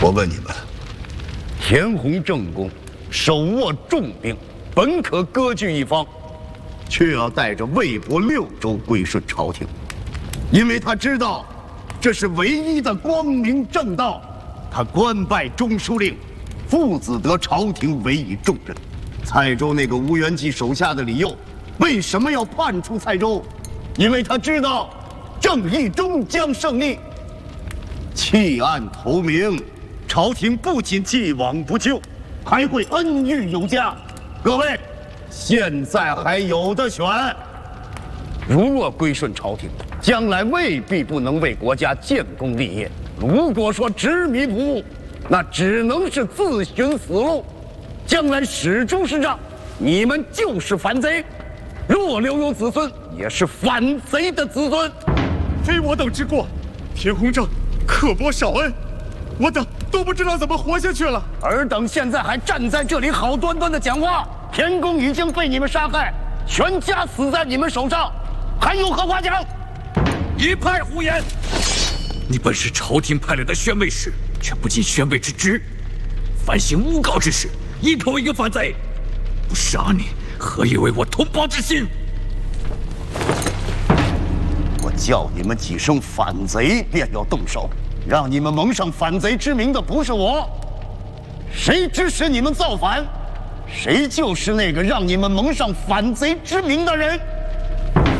我问你们，田弘正公手握重兵，本可割据一方，却要带着魏博6州归顺朝廷，因为他知道这是唯一的光明正道。他官拜中书令，父子得朝廷委以重任。蔡州那个吴元济手下的李佑，为什么要叛出蔡州？因为他知道正义终将胜利。弃暗投明，朝廷不仅既往不咎，还会恩遇有加。各位，现在还有的选。如若归顺朝廷，将来未必不能为国家建功立业；如果说执迷不悟，那只能是自寻死路。将来史书是账，你们就是反贼。若留有子孙，也是反贼的子孙。 非我等之过，田弘正刻薄少恩，我等都不知道怎么活下去了。 尔等现在还站在这里好端端的讲话，田公已经被你们杀害，全家死在你们手上，还有何话讲？ 一派胡言！你本是朝廷派来的宣慰使，却不尽宣慰之职，反行诬告之事，一头一个反贼。不杀你，何以为我同胞之心？ 我叫你们几声反贼，便要动手，让你们蒙上反贼之名的不是我。谁指使你们造反，谁就是那个让你们蒙上反贼之名的人。